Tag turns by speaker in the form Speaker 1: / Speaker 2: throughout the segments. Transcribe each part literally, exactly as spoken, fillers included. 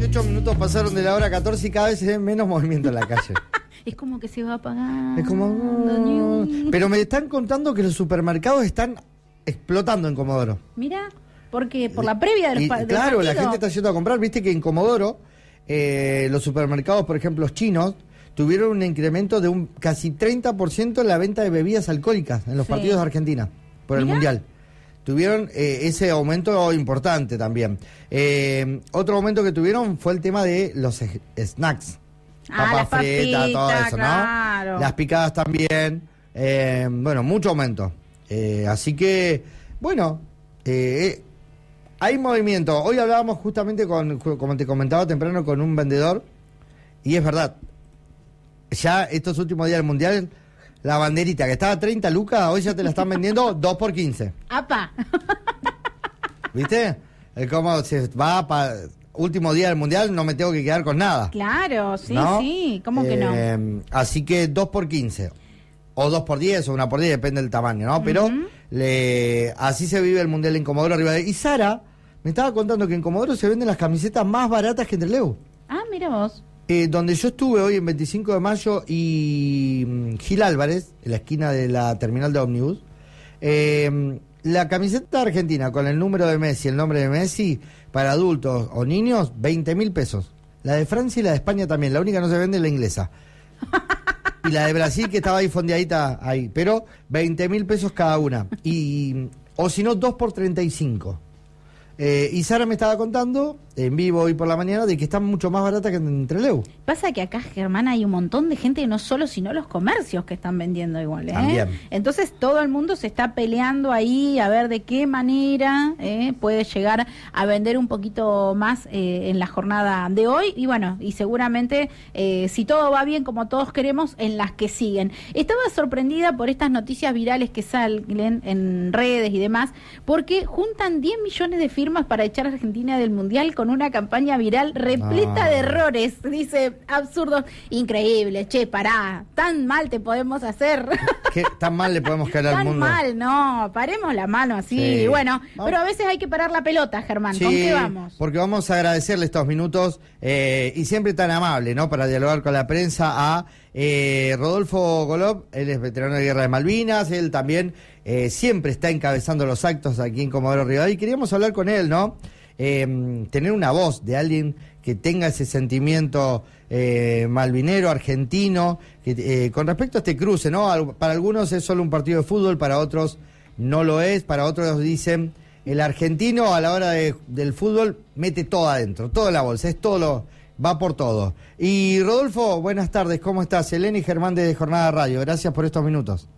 Speaker 1: veintiocho minutos pasaron de la hora catorce y cada vez se ve menos movimiento en la calle.
Speaker 2: Es como que se va apagando.
Speaker 1: Es como... Uh, pero me están contando que los supermercados están explotando en Comodoro.
Speaker 2: Mira, porque por la previa de los
Speaker 1: y,
Speaker 2: pa- del
Speaker 1: Claro,
Speaker 2: partido.
Speaker 1: La gente está yendo a comprar. Viste que en Comodoro, eh, los supermercados, por ejemplo, los chinos, tuvieron un incremento de un casi treinta por ciento en la venta de bebidas alcohólicas en los
Speaker 2: Sí.
Speaker 1: partidos de Argentina, por el
Speaker 2: Mirá.
Speaker 1: Mundial. Tuvieron eh, ese aumento importante también. Eh, otro aumento que tuvieron fue el tema de los s- snacks.
Speaker 2: Ah,
Speaker 1: Papas
Speaker 2: las
Speaker 1: fritas,
Speaker 2: papitas,
Speaker 1: todo eso,
Speaker 2: claro.
Speaker 1: ¿no? Las picadas también. Eh, bueno, mucho aumento. Eh, así que, bueno, eh, eh, hay movimiento. Hoy hablábamos justamente con, como te comentaba temprano, con un vendedor, y es verdad, ya estos últimos días del Mundial, la banderita que estaba a treinta lucas, hoy ya te la están vendiendo dos por quince.
Speaker 2: ¡Apa!
Speaker 1: ¿Viste? Es como se va para último día del Mundial, no me tengo que quedar con nada.
Speaker 2: Claro, sí,
Speaker 1: ¿No?
Speaker 2: sí. ¿Cómo que no?
Speaker 1: Eh, así que dos por quince. O dos por diez, o una por diez, depende del tamaño, ¿no? Pero
Speaker 2: Ujú.
Speaker 1: le, así se vive el Mundial en Comodoro Rivadavia. Y Sara me estaba contando que en Comodoro se venden las camisetas más baratas que en Trelew.
Speaker 2: Ah, mira vos.
Speaker 1: Eh, donde yo estuve hoy en veinticinco de mayo y mm, Gil Álvarez, en la esquina de la terminal de ómnibus, eh, la camiseta argentina con el número de Messi, el nombre de Messi, para adultos o niños, veinte mil pesos. La de Francia y la de España también, la única que no se vende es la inglesa. Y la de Brasil, que estaba ahí fondeadita ahí, pero veinte mil pesos cada una. Y, o si no, dos por treinta y cinco. Eh, y Sara me estaba contando, en vivo hoy por la mañana, de que están mucho más baratas que en Trelew.
Speaker 2: Pasa que acá, Germán, hay un montón de gente, no solo, sino los comercios que están vendiendo igual, ¿eh?
Speaker 1: También.
Speaker 2: Entonces todo el mundo se está peleando ahí a ver de qué manera eh, puede llegar a vender un poquito más eh, en la jornada de hoy. Y bueno, y seguramente, eh, si todo va bien como todos queremos, en las que siguen. Estaba sorprendida por estas noticias virales que salen en redes y demás, porque juntan diez millones de firmas para echar a Argentina del Mundial con una campaña viral repleta
Speaker 1: Ah.
Speaker 2: de errores. Dice, absurdos, increíble, che, pará, tan mal te podemos hacer.
Speaker 1: ¿Qué tan mal le podemos caer al
Speaker 2: Tan
Speaker 1: mundo?
Speaker 2: mal, no, paremos la mano así.
Speaker 1: Sí.
Speaker 2: Bueno,
Speaker 1: Vamos.
Speaker 2: pero a veces hay que parar la pelota, Germán. ¿Con
Speaker 1: Sí,
Speaker 2: qué vamos?
Speaker 1: porque vamos a agradecerle estos minutos eh, y siempre tan amable, ¿no? Para dialogar con la prensa a eh, Rodolfo Golob, él es veterano de Guerra de Malvinas, él también eh, siempre está encabezando los actos aquí en Comodoro Rivadavia y queríamos hablar con él, ¿no? Eh, tener una voz de alguien que tenga ese sentimiento eh, malvinero, argentino, que, eh, con respecto a este cruce, ¿no? Al- Para algunos es solo un partido de fútbol, para otros no lo es, para otros dicen, el argentino a la hora de- del fútbol mete todo adentro, todo en la bolsa, es todo lo, va por todo. Y Rodolfo, buenas tardes, ¿cómo estás? Elena y Germán de Jornada Radio, gracias por estos minutos.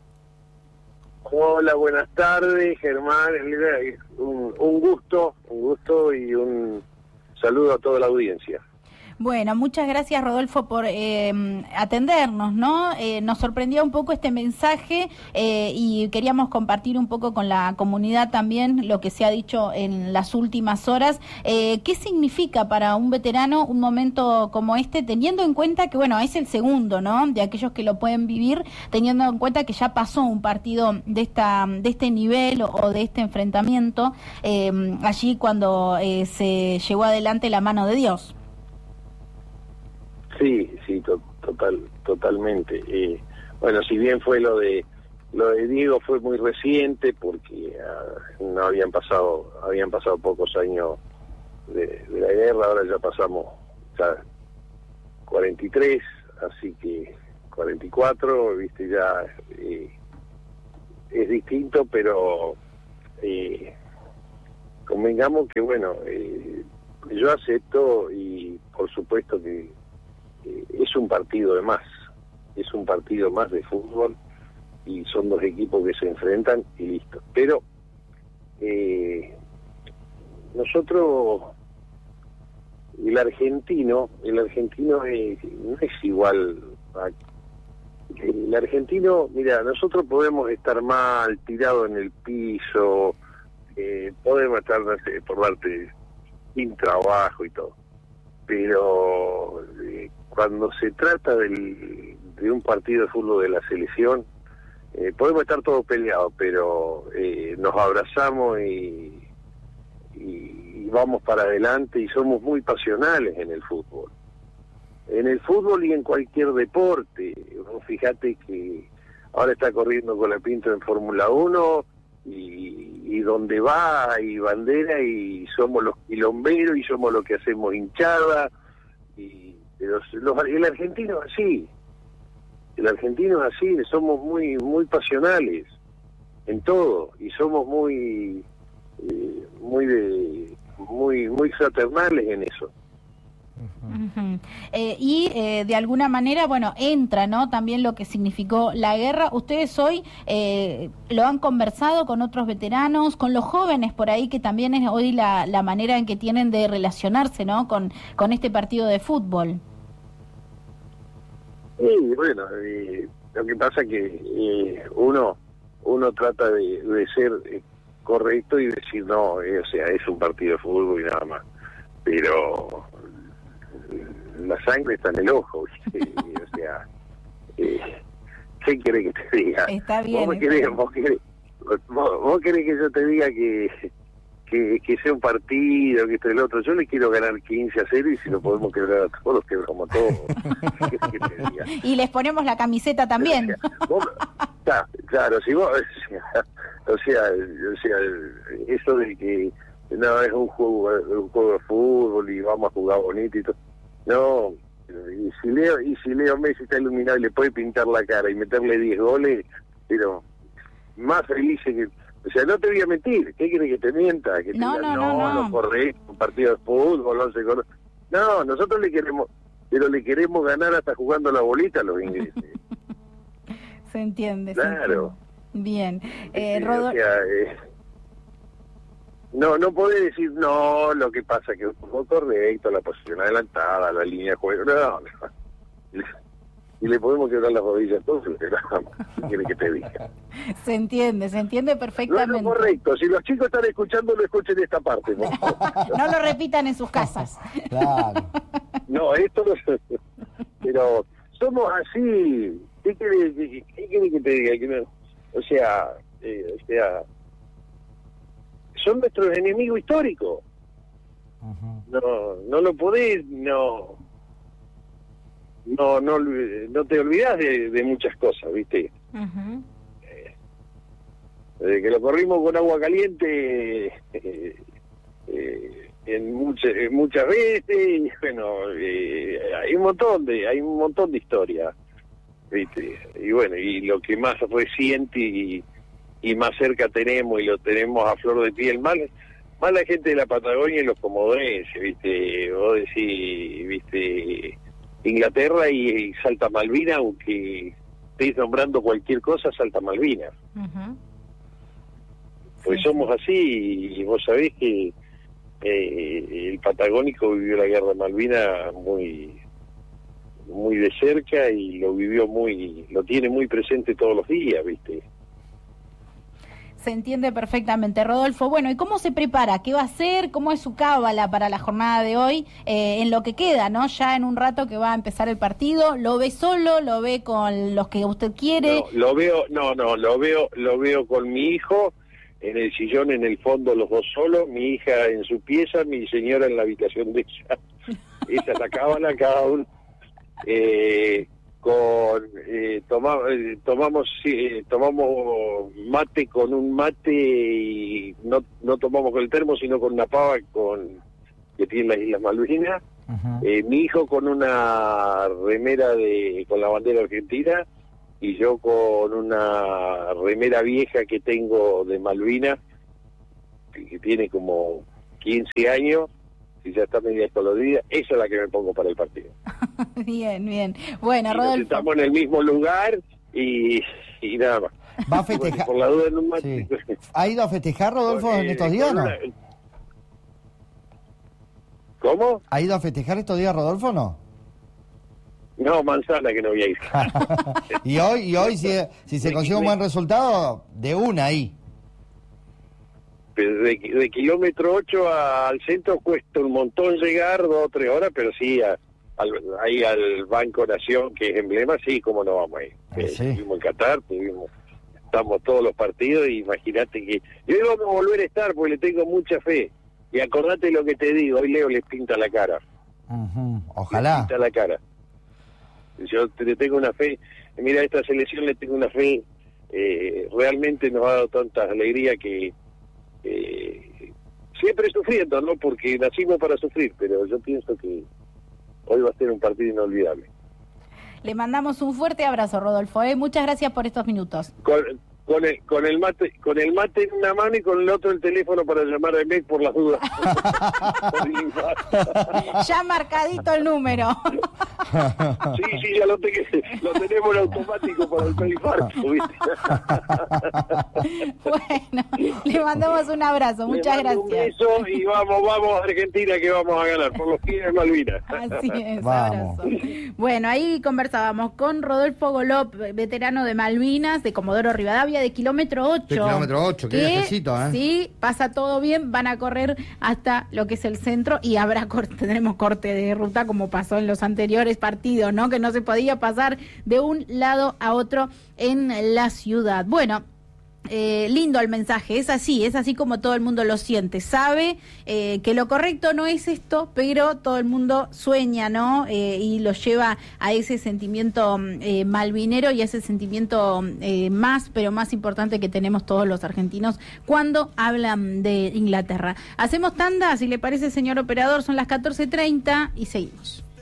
Speaker 3: Hola, buenas tardes, Germán. Un, un gusto, un gusto y un saludo a toda la audiencia.
Speaker 2: Bueno, muchas gracias, Rodolfo, por eh, atendernos, ¿no? Eh, nos sorprendió un poco este mensaje eh, y queríamos compartir un poco con la comunidad también lo que se ha dicho en las últimas horas. Eh, ¿Qué significa para un veterano un momento como este, teniendo en cuenta que, bueno, es el segundo, ¿no? De aquellos que lo pueden vivir, teniendo en cuenta que ya pasó un partido de esta de este nivel o, o de este enfrentamiento eh, allí cuando eh, se llevó adelante la mano de Dios?
Speaker 3: Sí, sí, to- total, totalmente. Eh, bueno, si bien fue lo de lo de Diego fue muy reciente porque uh, no habían pasado habían pasado pocos años de, de la guerra, ahora ya pasamos ya cuarenta y tres, así que cuarenta y cuatro, viste, ya eh, es distinto, pero eh, convengamos que bueno, eh, yo acepto y por supuesto que eh, es un partido de más, es un partido más de fútbol y son dos equipos que se enfrentan y listo. Pero eh, nosotros, el argentino, el argentino es, no es igual a, el argentino, mira, nosotros podemos estar mal, tirado en el piso, eh, podemos estar, no sé, por darte sin trabajo y todo, pero eh, cuando se trata del, de un partido de fútbol de la selección, eh, podemos estar todos peleados, pero eh, nos abrazamos y, y, y vamos para adelante y somos muy pasionales en el fútbol. En el fútbol y en cualquier deporte. Vos fíjate que ahora está corriendo Colapinto en Fórmula uno y, y donde va hay bandera y somos los quilomberos y somos los que hacemos hinchada. Y los, los, el argentino es así. El argentino es así, somos muy, muy pasionales en todo y somos muy, eh, muy de, muy, muy fraternales en eso.
Speaker 2: Uh-huh. eh, y eh, de alguna manera, bueno, entra, ¿no? También lo que significó la guerra. Ustedes hoy eh, lo han conversado con otros veteranos, con los jóvenes por ahí, que también es hoy la, la manera en que tienen de relacionarse, ¿no? Con, con este partido de fútbol.
Speaker 3: Sí, bueno, eh, lo que pasa que eh, uno uno trata de, de ser eh, correcto y decir no, eh, o sea, es un partido de fútbol y nada más, pero la sangre está en el ojo, ¿viste? Y, o sea, eh, ¿qué querés que te diga?
Speaker 2: Está bien.
Speaker 3: ¿Vos querés, vos querés, vos, vos querés que yo te diga que, que, que sea un partido, que esto y el otro? Yo le quiero ganar quince a cero y si lo podemos quebrar a todos, quebramos todos. ¿Qué querés que te diga?
Speaker 2: Y les ponemos la camiseta también.
Speaker 3: O sea, vos, claro, claro, si vos, o sea, o sea, o sea, eso de que no es un juego, un juego de fútbol y vamos a jugar bonito y todo. No, y si Leo, y si Leo Messi está iluminado y le puede pintar la cara y meterle diez goles, pero más feliz que... O sea, no te voy a mentir, ¿qué quiere que te mienta? Que te
Speaker 2: no,
Speaker 3: diga,
Speaker 2: no, no, no,
Speaker 3: lo correcto, un partido de fútbol, no sé, con... No, nosotros le queremos, pero le queremos ganar hasta jugando la bolita a los ingleses.
Speaker 2: Se entiende.
Speaker 3: Claro.
Speaker 2: Se entiende. Bien. Eh,
Speaker 3: sí,
Speaker 2: Rodolfo...
Speaker 3: o sea, eh, no, no podés decir, no, lo que pasa es que fue correcto, la posición adelantada, la línea de juego, no, no. Y le podemos quebrar las rodillas a todos, pero ¿qué quiere que te diga?
Speaker 2: Se entiende, se entiende perfectamente.
Speaker 3: No es lo correcto, si los chicos están escuchando, lo escuchen esta parte. No,
Speaker 2: no lo repitan en sus casas.
Speaker 1: Claro.
Speaker 3: No, esto no es... Pero somos así, ¿qué quiere, qué, qué quiere que te diga? Que no, o sea, eh, o sea... son nuestros enemigos históricos. Uh-huh. No, no lo podés, no, no, no, no te olvidás de, de muchas cosas, ¿viste? Uh-huh. Eh, desde que lo corrimos con agua caliente eh, eh, en muchas, muchas veces, y bueno, eh, hay un montón de, hay un montón de historia, ¿viste? Y bueno, y lo que más reciente y y más cerca tenemos, y lo tenemos a flor de piel, más, más la gente de la Patagonia y los comodorenses, ¿viste? Vos decís, ¿viste? Inglaterra y, y Salta Malvinas, aunque estéis nombrando cualquier cosa, Salta Malvinas. Uh-huh. Pues sí, somos así, y vos sabés que eh, el patagónico vivió la guerra de Malvinas muy muy de cerca y lo vivió muy, lo tiene muy presente todos los días, ¿viste?
Speaker 2: Se entiende perfectamente, Rodolfo. Bueno, ¿y cómo se prepara? ¿Qué va a hacer? ¿Cómo es su cábala para la jornada de hoy? Eh, en lo que queda, ¿no? Ya en un rato que va a empezar el partido. ¿Lo ve solo? ¿Lo ve con los que usted quiere?
Speaker 3: No, lo veo, no, no, lo veo, lo veo con mi hijo en el sillón, en el fondo los dos solos, mi hija en su pieza, mi señora en la habitación de ella. Esa es la cábala, cada uno. Eh, con eh, toma, eh, tomamos eh, tomamos mate con un mate y no no tomamos con el termo sino con una pava con que tiene las Islas Malvinas. Uh-huh. eh, mi hijo con una remera de con la bandera argentina y yo con una remera vieja que tengo de Malvinas que, que tiene como quince años y ya está media colorida. Esa es la que me pongo para el partido.
Speaker 2: Bien, bien. Bueno, y Rodolfo,
Speaker 3: estamos en el mismo lugar y, y nada más.
Speaker 1: ¿Va a festejar?
Speaker 3: Por la duda en un mate.
Speaker 1: Sí. ¿Ha ido a festejar, Rodolfo, Porque, en estos días, no?
Speaker 3: ¿Cómo?
Speaker 1: ¿Ha ido a festejar estos días, Rodolfo, o no?
Speaker 3: No, manzana que no voy a ir.
Speaker 1: y hoy, y hoy si, si se consigue un buen resultado, de una ahí.
Speaker 3: De, de kilómetro ocho a, al centro cuesta un montón llegar, dos o tres horas, pero sí, a, al, ahí al Banco Nación, que es emblema, sí, cómo no vamos a ir.
Speaker 1: Ah, sí.
Speaker 3: Estuvimos en Qatar, tuvimos, estamos todos los partidos, y imagínate que... Yo vamos a volver a estar, porque le tengo mucha fe. Y acordate lo que te digo, hoy Leo les pinta la cara.
Speaker 1: Uh-huh. Ojalá.
Speaker 3: Les pinta la cara. Yo te tengo una fe, mira, a esta selección le tengo una fe, eh, realmente nos ha dado tanta alegría que eh, siempre sufriendo, ¿no? Porque nacimos para sufrir, pero yo pienso que hoy va a ser un partido inolvidable.
Speaker 2: Le mandamos un fuerte abrazo, Rodolfo, ¿eh? Muchas gracias por estos minutos.
Speaker 3: Con, con el con el mate con el mate en una mano y con el otro el teléfono para llamar a M E C por las dudas.
Speaker 2: Ya marcadito el número.
Speaker 3: Sí, sí, ya lo, te, lo tenemos en automático para el perifarco, ¿viste?
Speaker 2: Bueno, le mandamos un abrazo, muchas gracias.
Speaker 3: Un beso y vamos, vamos a Argentina que vamos a ganar por los pies de Malvinas.
Speaker 2: Así es,
Speaker 1: vamos.
Speaker 2: abrazo. Bueno, ahí conversábamos con Rodolfo Golop, veterano de Malvinas, de Comodoro Rivadavia, de kilómetro ocho.
Speaker 1: De kilómetro ocho, qué viajecito, ¿eh?
Speaker 2: Sí, pasa todo bien, van a correr hasta lo que es el centro y habrá corte, tendremos corte de ruta como pasó en los anteriores partidos, ¿no? Que no se podía pasar de un lado a otro en la ciudad. Bueno, Eh, lindo el mensaje, es así, es así como todo el mundo lo siente, sabe eh, que lo correcto no es esto, pero todo el mundo sueña, ¿no? Eh, y lo lleva a ese sentimiento eh, malvinero y a ese sentimiento eh, más, pero más importante que tenemos todos los argentinos cuando hablan de Inglaterra. Hacemos tanda, si le parece, señor operador, son las catorce treinta y seguimos.